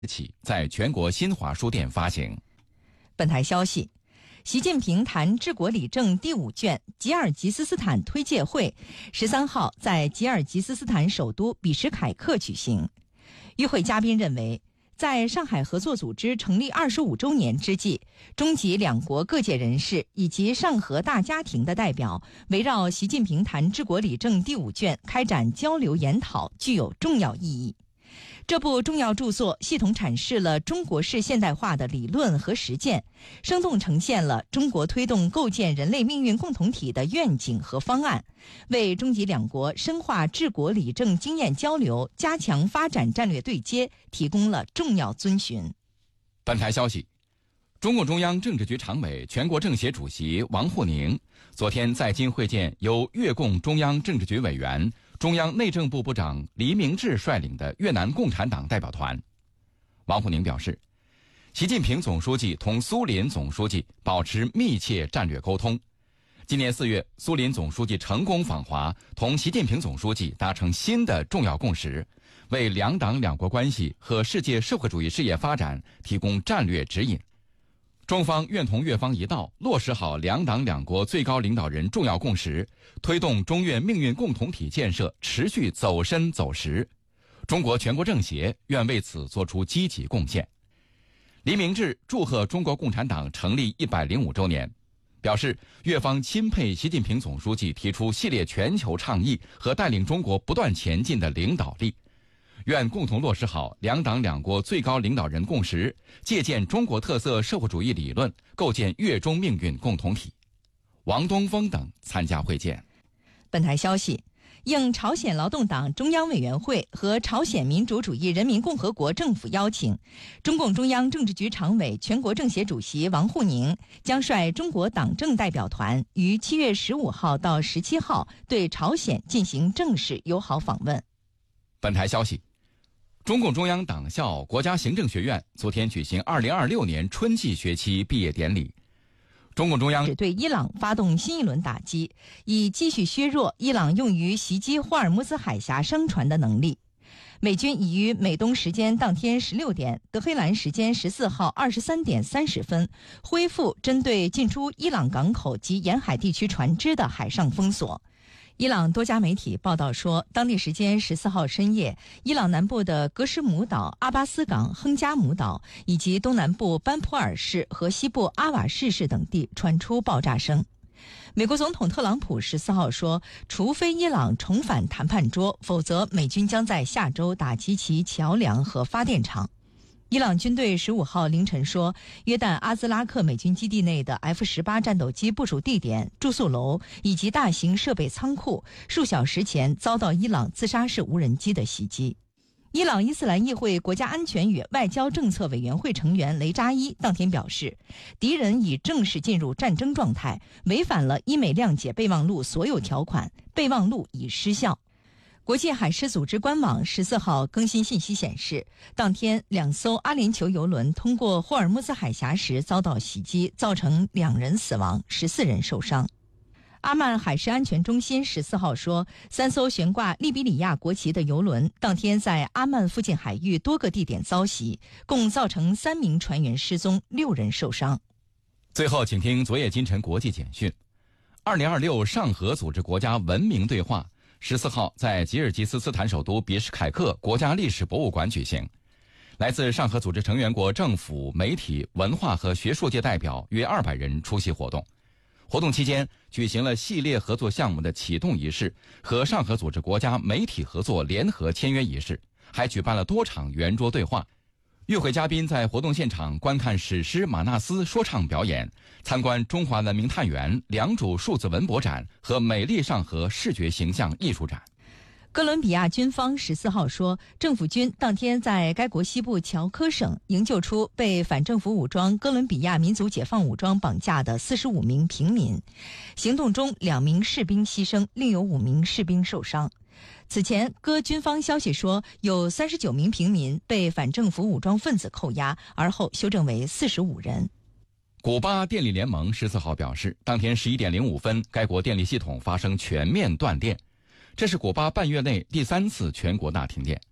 起在全国新华书店发行。 本台消息，习近平谈治国理政第5卷吉尔吉斯斯坦推介会13号在吉尔吉斯斯坦首都比什凯克举行。与会嘉宾认为，在上海合作组织成立25周年之际，中吉两国各界人士以及上合大家庭的代表围绕习近平谈治国理政第5卷开展交流研讨，具有重要意义。这部重要著作系统阐释了中国式现代化的理论和实践，生动呈现了中国推动构建人类命运共同体的愿景和方案，为中吉两国深化治国理政经验交流、加强发展战略对接提供了重要遵循。 本台消息，中共中央政治局常委、全国政协主席王沪宁昨天在京会见由越共中央政治局委员、中央内政部部长黎明志率领的越南共产党代表团。王沪宁表示，习近平总书记同苏林总书记保持密切战略沟通。今年4月，苏林总书记成功访华，同习近平总书记达成新的重要共识，为两党两国关系和世界社会主义事业发展提供战略指引。中方愿同越方一道，落实好两党两国最高领导人重要共识，推动中越命运共同体建设持续走深走实。中国全国政协愿为此作出积极贡献。黎明志祝贺中国共产党成立105周年，表示越方钦佩习近平总书记提出系列全球倡议和带领中国不断前进的领导力，愿共同落实好两党两国最高领导人共识，借鉴中国特色社会主义理论，构建越中命运共同体。王东峰等参加会见。 本台消息，应朝鲜劳动党中央委员会和朝鲜民主主义人民共和国政府邀请，中共中央政治局常委、全国政协主席王沪宁将率中国党政代表团于7月15号到17号对朝鲜进行正式友好访问。 本台消息，中共中央党校国家行政学院昨天举行2026年春季学期毕业典礼。中共中央只对伊朗发动新一轮打击，以继续削弱伊朗用于袭击霍尔木兹海峡商船的能力。美军已于美东时间当天16点、德黑兰时间14号23点30分恢复针对进出伊朗港口及沿海地区船只的海上封锁。伊朗多家媒体报道说，当地时间14号深夜，伊朗南部的格什姆岛、阿巴斯港、亨加姆岛以及东南部班普尔市和西部阿瓦市市等地传出爆炸声。美国总统特朗普14号说，除非伊朗重返谈判桌，否则美军将在下周打击其桥梁和发电厂。伊朗军队15号凌晨说，约旦阿兹拉克美军基地内的 F-18 战斗机部署地点、住宿楼以及大型设备仓库数小时前遭到伊朗自杀式无人机的袭击。伊朗伊斯兰议会国家安全与外交政策委员会成员雷扎伊当天表示，敌人已正式进入战争状态，违反了伊美谅解备忘录所有条款，备忘录已失效。国际海事组织官网14号更新信息显示，当天2艘阿联酋邮轮通过霍尔木兹海峡时遭到袭击，造成2人死亡，14人受伤。阿曼海事安全中心14号说，3艘悬挂利比里亚国旗的邮轮当天在阿曼附近海域多个地点遭袭，共造成3名船员失踪，6人受伤。 最后请听昨夜今晨国际简讯。2026上合组织国家文明对话14号在吉尔吉斯斯坦首都比什凯克国家历史博物馆举行，来自上合组织成员国政府、媒体、文化和学术界代表约200人出席活动。活动期间举行了系列合作项目的启动仪式和上合组织国家媒体合作联合签约仪式，还举办了多场圆桌对话。与会嘉宾在活动现场观看史诗马纳斯说唱表演，参观中华文明探源良渚数字文博展和美丽上合视觉形象艺术展。 哥伦比亚军方14号说，政府军当天在该国西部乔科省营救出被反政府武装哥伦比亚民族解放武装绑架的45名平民。行动中2名士兵牺牲，另有5名士兵受伤。此前，哥军方消息说，有39名平民被反政府武装分子扣押，而后修正为45人。 古巴电力联盟14号表示，当天11点05分，该国电力系统发生全面断电，这是古巴半月内第3次全国大停电。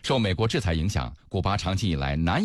受美国制裁影响，古巴长期以来难以